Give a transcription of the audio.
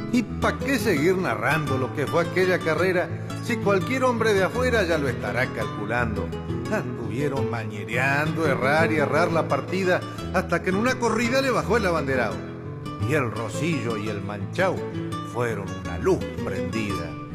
¿Y para qué seguir narrando lo que fue aquella carrera si cualquier hombre de afuera ya lo estará calculando? Anduvieron mañereando, errar y errar la partida hasta que en una corrida le bajó el abanderado. Y el Rosillo y el Manchao fueron una luz prendida.